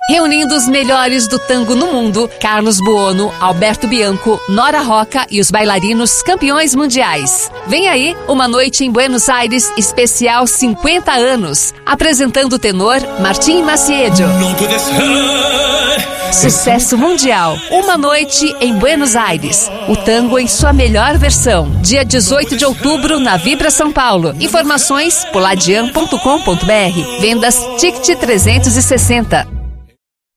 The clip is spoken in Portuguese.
Reunindo os melhores do tango no mundo, Carlos Buono, Alberto Bianco, Nora Roca e os bailarinos campeões mundiais. Vem aí uma noite em Buenos Aires especial 50 anos, apresentando o tenor Martim Maciedo. Sucesso mundial, uma noite em Buenos Aires, o tango em sua melhor versão. Dia 18 de outubro na Vibra São Paulo. Informações poladian.com.br. Vendas Ticket 360.